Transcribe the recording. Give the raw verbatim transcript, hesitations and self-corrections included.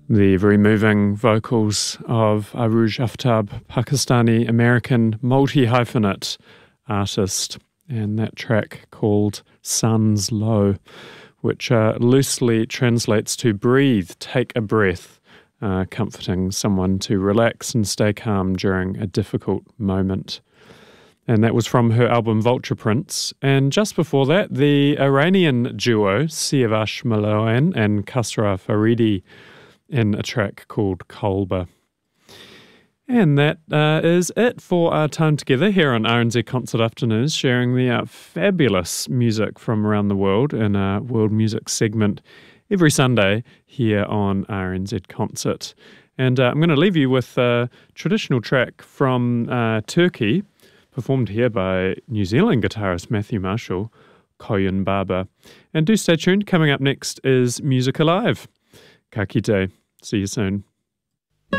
The very moving vocals of Arooj Aftab, Pakistani-American multi-hyphenate artist, and that track called Sun's Low, which uh, loosely translates to breathe, take a breath, uh, comforting someone to relax and stay calm during a difficult moment. And that was from her album Vulture Prince. And just before that, the Iranian duo Siavash Maloyan and Kasra Faridi in a track called Kolba. And that uh, is it for our time together here on R N Z Concert Afternoons, sharing the uh, fabulous music from around the world in our World Music segment every Sunday here on R N Z Concert. And uh, I'm going to leave you with a traditional track from uh, Turkey, performed here by New Zealand guitarist Matthew Marshall, Koyun Baba. And do stay tuned. Coming up next is Music Alive. Ka kite. See you soon.